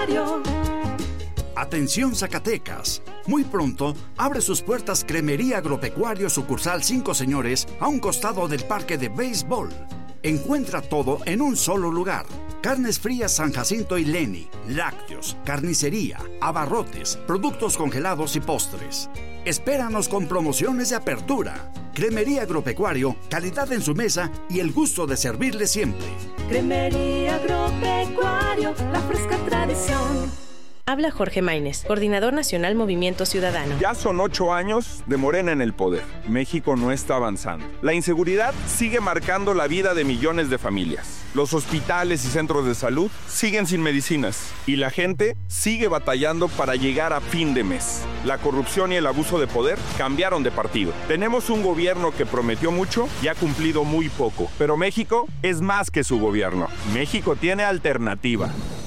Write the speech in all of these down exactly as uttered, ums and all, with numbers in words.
Atención Zacatecas, muy pronto abre sus puertas Cremería Agropecuario sucursal Cinco Señores a un costado del parque de béisbol. Encuentra todo en un solo lugar. Carnes frías San Jacinto y Leni, lácteos, carnicería, abarrotes, productos congelados y postres. Espéranos con promociones de apertura. Cremería Agropecuario, calidad en su mesa y el gusto de servirle siempre. Cremería Agropecuario, la fresca tradición. Habla Jorge Maínez, coordinador nacional Movimiento Ciudadano. Ya son ocho años de Morena en el poder. México no está avanzando. La inseguridad sigue marcando la vida de millones de familias. Los hospitales y centros de salud siguen sin medicinas. Y la gente sigue batallando para llegar a fin de mes. La corrupción y el abuso de poder cambiaron de partido. Tenemos un gobierno que prometió mucho y ha cumplido muy poco. Pero México es más que su gobierno. México tiene alternativa.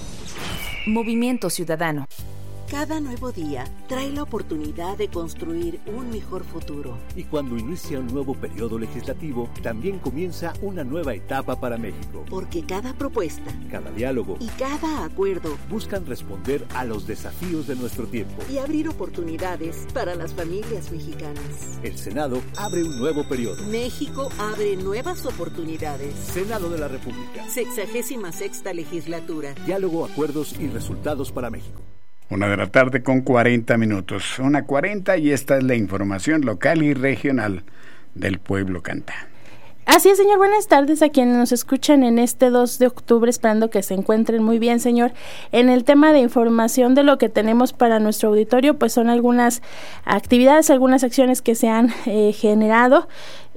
Movimiento Ciudadano. Cada nuevo día trae la oportunidad de construir un mejor futuro. Y cuando inicia un nuevo periodo legislativo, también comienza una nueva etapa para México. Porque cada propuesta, cada diálogo y cada acuerdo buscan responder a los desafíos de nuestro tiempo y abrir oportunidades para las familias mexicanas. El Senado abre un nuevo periodo. México abre nuevas oportunidades. Senado de la República. Sexagésima sexta legislatura. Diálogo, acuerdos y resultados para México. Una de la tarde con cuarenta minutos, una cuarenta, y esta es la información local y regional del Pueblo Canta. Así es, señor. Buenas tardes a quienes nos escuchan en este dos de octubre, esperando que se encuentren muy bien, señor. En el tema de información de lo que tenemos para nuestro auditorio, pues son algunas actividades, algunas acciones que se han eh, generado.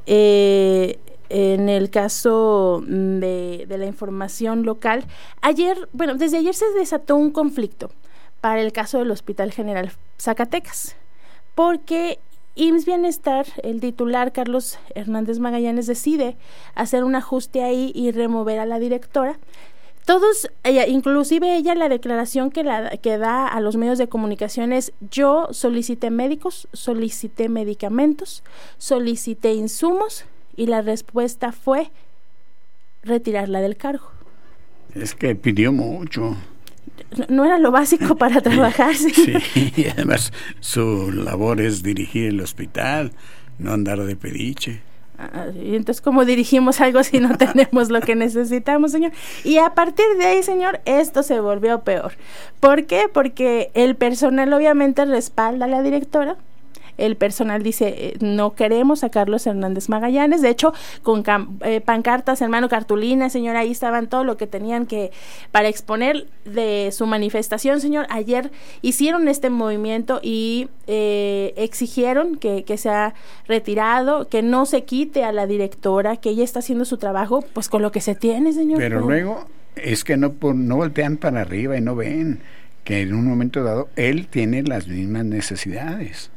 Eh, En el caso de, de la información local, ayer, bueno, desde ayer se desató un conflicto para el caso del Hospital General Zacatecas, porque I M S S Bienestar, el titular Carlos Hernández Magallanes, decide hacer un ajuste ahí y remover a la directora. Todos, ella, inclusive ella, la declaración que, la, que da a los medios de comunicación es: yo solicité médicos, solicité medicamentos, solicité insumos, y la respuesta fue retirarla del cargo. Es que pidió mucho. No, no era lo básico para trabajar. Sí, sí, y además su labor es dirigir el hospital, no andar de pediche. Ah, y entonces, ¿cómo dirigimos algo si no tenemos lo que necesitamos, señor? Y a partir de ahí, señor, esto se volvió peor. ¿Por qué? Porque el personal obviamente respalda a la directora. El personal dice, eh, no queremos a Carlos Hernández Magallanes. De hecho, con cam- eh, pancartas, hermano, cartulinas, señor, ahí estaban todo lo que tenían que para exponer de su manifestación, señor. Ayer hicieron este movimiento y eh, exigieron que, que sea retirado, que no se quite a la directora, que ella está haciendo su trabajo, pues con lo que se tiene, señor. Pero pues, luego es que no, no voltean para arriba y no ven que en un momento dado él tiene las mismas necesidades.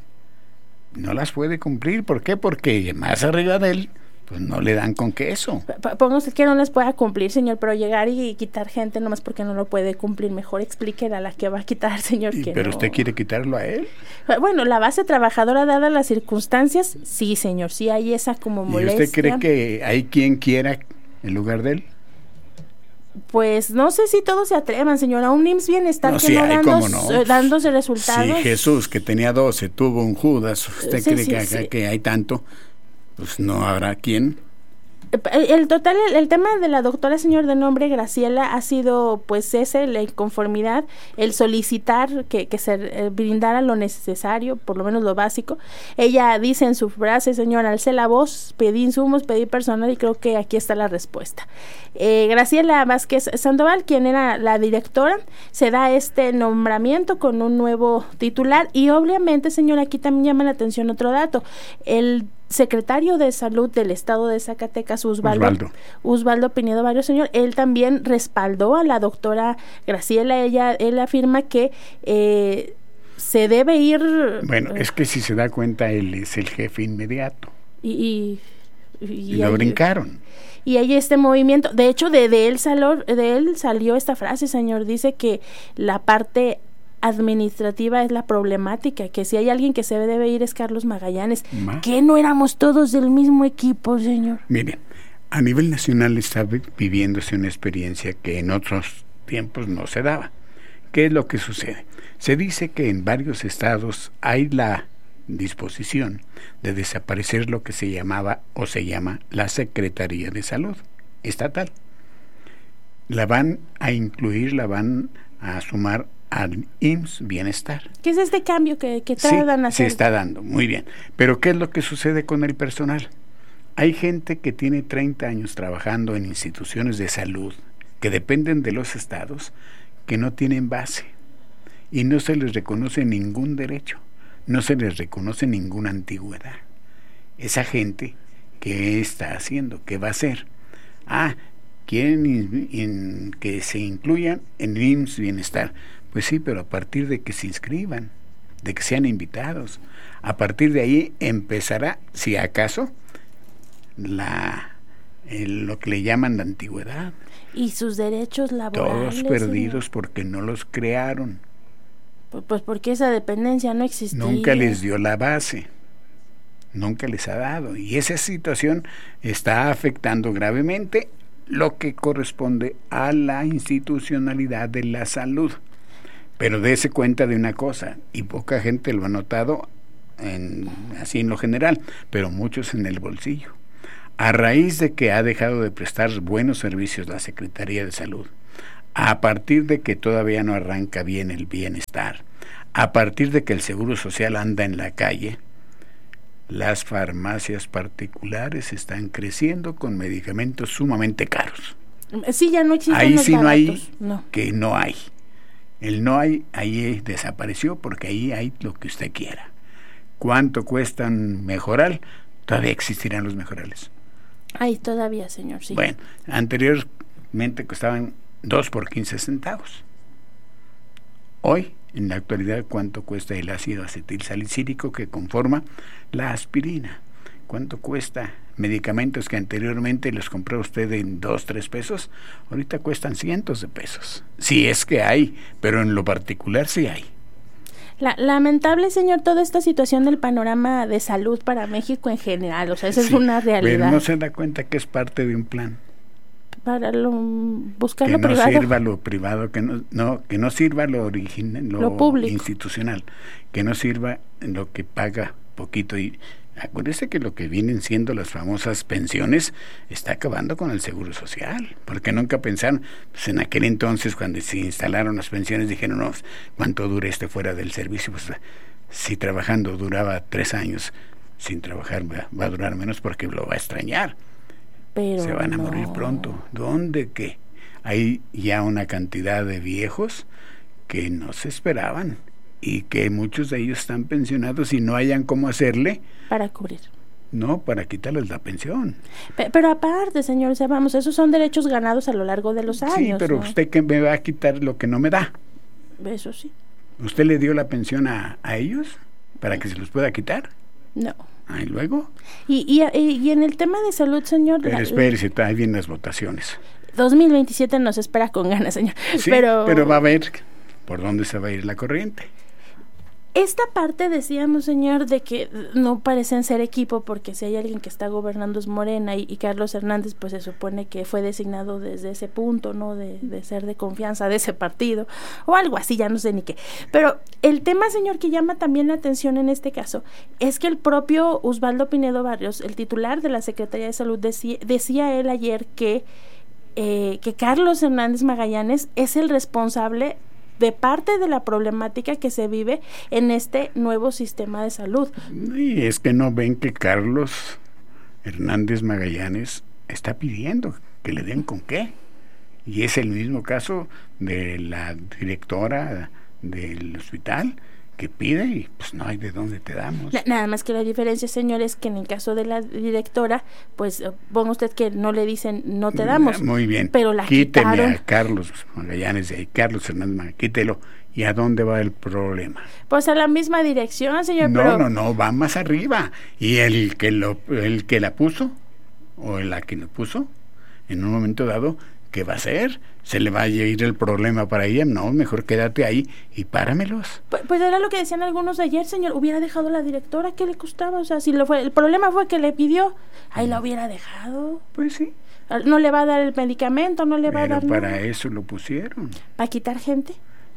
No las puede cumplir. ¿Por qué? Porque más arriba de él, pues no le dan con queso. P- Ponga usted que no las pueda cumplir, señor, pero llegar y quitar gente nomás porque no lo puede cumplir, mejor explíquele a la que va a quitar, señor. ¿Y que pero no. usted quiere quitarlo a él? Bueno, la base trabajadora, dadas las circunstancias, sí, señor, sí hay esa como molestia. ¿Y usted cree que hay quien quiera en lugar de él? Pues no sé si todos se atrevan, señora. Un I M S S Bienestar no, que sí no, hay, dando, no. eh, dándose resultados. Si Jesús, que tenía doce, tuvo un Judas, ¿usted sí, cree sí, que sí. acá que hay tanto? Pues no habrá quien. El, el total, el, el tema de la doctora, señor, de nombre Graciela, ha sido pues ese, la inconformidad, el solicitar que, que se eh, brindara lo necesario, por lo menos lo básico. Ella dice en su frase, señor, alcé la voz, pedí insumos, pedí personal, y creo que aquí está la respuesta. Eh, Graciela Vázquez Sandoval, quien era la directora, se da este nombramiento con un nuevo titular, y obviamente, señor, aquí también llama la atención otro dato. El secretario de Salud del Estado de Zacatecas, Osvaldo, Osvaldo. Osvaldo Pinedo Barrio, señor, él también respaldó a la doctora Graciela. Ella, él afirma que eh, se debe ir... Bueno, es que si se da cuenta, él es el jefe inmediato. Y, y, y, y lo hay, brincaron. Y hay este movimiento, de hecho, de, de, él salió, de él salió esta frase, señor, dice que la parte administrativa es la problemática, que si hay alguien que se debe ir es Carlos Magallanes. ¿Ma? ¿Que no éramos todos del mismo equipo, señor? Miren, a nivel nacional está viviéndose una experiencia que en otros tiempos no se daba, ¿Qué es lo que sucede? Se dice que en varios estados hay la disposición de desaparecer lo que se llamaba o se llama la Secretaría de Salud estatal. La van a incluir, la van a sumar al I M S S Bienestar. ¿Qué es este cambio que, que tardan sí, a hacer? Se está dando, muy bien. Pero ¿qué es lo que sucede con el personal? Hay gente que tiene treinta años trabajando en instituciones de salud que dependen de los estados, que no tienen base y no se les reconoce ningún derecho, no se les reconoce ninguna antigüedad. Esa gente, ¿qué está haciendo? ¿Qué va a hacer? Ah, quieren in, in, que se incluyan en el I M S S Bienestar. Pues sí, pero a partir de que se inscriban, de que sean invitados, a partir de ahí empezará, si acaso, la el, lo que le llaman la antigüedad. Y sus derechos laborales. Todos perdidos, señor, porque no los crearon. Pues, pues porque esa dependencia no existía. Nunca les dio la base, nunca les ha dado. Y esa situación está afectando gravemente lo que corresponde a la institucionalidad de la salud. Pero dése cuenta de una cosa, y poca gente lo ha notado en, así en lo general, pero muchos en el bolsillo. A raíz de que ha dejado de prestar buenos servicios la Secretaría de Salud, a partir de que todavía no arranca bien el bienestar, a partir de que el Seguro Social anda en la calle, las farmacias particulares están creciendo con medicamentos sumamente caros. Sí, ya no existen ahí los sí baratos. No hay, no. que no hay. El no hay, ahí desapareció porque ahí hay lo que usted quiera. ¿Cuánto cuestan mejoral? Todavía existirán los mejorales. Ay, todavía, señor, sí. Bueno, anteriormente costaban dos por quince centavos. Hoy, en la actualidad, ¿cuánto cuesta el ácido acetilsalicílico que conforma la aspirina? ¿Cuánto cuesta medicamentos que anteriormente los compró usted en dos, tres pesos? Ahorita cuestan cientos de pesos. Sí es que hay, pero en lo particular sí hay. La, lamentable, señor, toda esta situación del panorama de salud para México en general, o sea, esa sí, es una realidad. Pero no se da cuenta que es parte de un plan. Para lo, buscar que lo no privado. Que no sirva lo privado, que no, no, que no sirva lo original, lo, lo público, institucional, que no sirva lo que paga poquito. Y acuérdese que lo que vienen siendo las famosas pensiones está acabando con el Seguro Social, porque nunca pensaron, pues en aquel entonces cuando se instalaron las pensiones dijeron, no, ¿cuánto dura este fuera del servicio? Pues si trabajando duraba tres años, sin trabajar va, va a durar menos porque lo va a extrañar. Pero se van a no. morir pronto. ¿Dónde qué? Hay ya una cantidad de viejos que no se esperaban y que muchos de ellos están pensionados y no hayan cómo hacerle para cubrir. No, para quitarles la pensión. Pero, pero aparte, señor, o sea, vamos, esos son derechos ganados a lo largo de los años. Sí, pero ¿no? usted que me va a quitar lo que no me da. Eso sí. ¿Usted le dio la pensión a, a ellos para que se los pueda quitar? No. ¿Y luego? Y, y, y, y en el tema de salud, señor... Pero espérese, ahí vienen las votaciones. dos mil veintisiete nos espera con ganas, señor. Sí, pero... pero va a ver por dónde se va a ir la corriente. Esta parte decíamos, señor, de que no parecen ser equipo, porque si hay alguien que está gobernando es Morena, y, y Carlos Hernández pues se supone que fue designado desde ese punto, ¿no? De, de ser de confianza de ese partido, o algo así, ya no sé ni qué. Pero el tema, señor, que llama también la atención en este caso, es que el propio Osvaldo Pinedo Barrios, el titular de la Secretaría de Salud, decía, decía él ayer que, eh, que Carlos Hernández Magallanes es el responsable de parte de la problemática que se vive en este nuevo sistema de salud. Y es que no ven que Carlos Hernández Magallanes está pidiendo que le den con qué. Y es el mismo caso de la directora del hospital que pide y pues no hay de dónde te damos. Na, nada más que la diferencia, señor, es que en el caso de la directora, pues ponga usted que no le dicen no te damos. Muy bien, pero la quíteme quitaron. a Carlos Magallanes de ahí, Carlos Hernández Magallanes, quítelo. ¿Y a dónde va el problema? Pues a la misma dirección, señor. No, pero... no, no, va más arriba. Y el que lo, el que la puso, o la que lo puso, en un momento dado, ¿qué va a hacer? ¿Se le va a ir el problema para ella? No, mejor quédate ahí y páramelos. Pues, pues era lo que decían algunos ayer, señor. Hubiera dejado a la directora, ¿qué le costaba? O sea, si lo fue, el problema fue que le pidió, ahí la hubiera dejado. Pues sí. No le va a dar el medicamento, no le va Pero a dar para nada. eso lo pusieron. ¿Para quitar gente?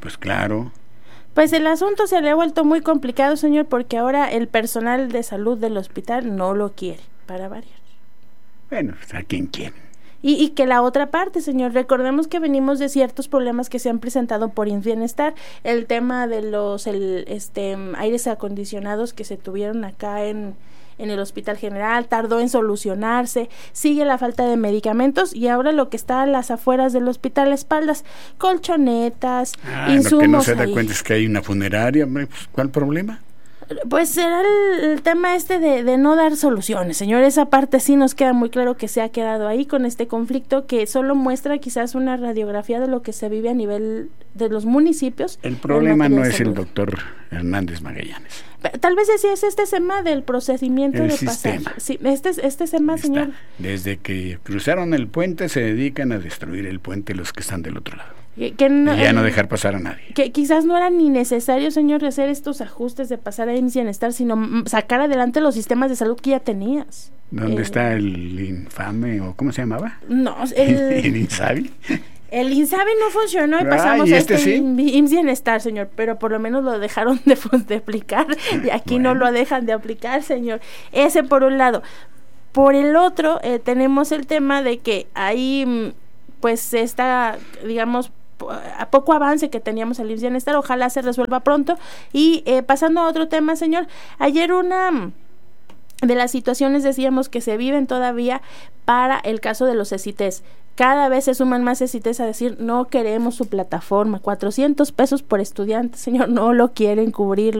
Pues claro. Pues el asunto se le ha vuelto muy complicado, señor, porque ahora el personal de salud del hospital no lo quiere, para variar. Bueno, pues a quien quiere. Y, y que la otra parte, señor, recordemos que venimos de ciertos problemas que se han presentado por I M S S Bienestar, el tema de los el, este aires acondicionados que se tuvieron acá en, en el Hospital General, tardó en solucionarse, sigue la falta de medicamentos y ahora lo que está a las afueras del hospital, espaldas, colchonetas, ah, insumos. Lo que no se da ahí. cuenta es que hay una funeraria, hombre, pues, ¿cuál problema? Pues será el, el tema este de, de no dar soluciones, señor. Esa parte sí nos queda muy claro que se ha quedado ahí con este conflicto que solo muestra quizás una radiografía de lo que se vive a nivel de los municipios. El problema no es el doctor Hernández Magallanes. Tal vez ese es este tema del procedimiento el de sistema. pasar. Sí, este este tema, Está. señor. Desde que cruzaron el puente se dedican a destruir el puente los que están del otro lado. Que, que no, y ya eh, no dejar pasar a nadie. Que quizás no era ni necesario, señor, hacer estos ajustes de pasar a I M S S Bienestar, sino mm, sacar adelante los sistemas de salud que ya tenías. ¿Dónde eh, está el infame o cómo se llamaba? No, el, el Insabi. El Insabi no funcionó y Ah, pasamos ¿y a este este sí? I M S S Bienestar, señor, pero por lo menos lo dejaron de, de aplicar y aquí Bueno. no lo dejan de aplicar, señor. Ese por un lado. Por el otro, eh, tenemos el tema de que ahí, pues, está, digamos, a poco avance que teníamos el I M S S Bienestar, ojalá se resuelva pronto. Y eh, pasando a otro tema, señor, ayer una de las situaciones decíamos que se viven todavía para el caso de los C C Ts. Cada vez se suman más C C Ts a decir no queremos su plataforma, cuatrocientos pesos por estudiante, señor, no lo quieren cubrir